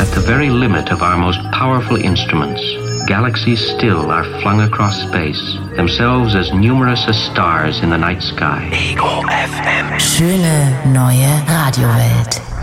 At the very limit of our most powerful instruments, galaxies still are flung across space, themselves as numerous as stars in the night sky. Ego FM. Schöne neue Radiowelt.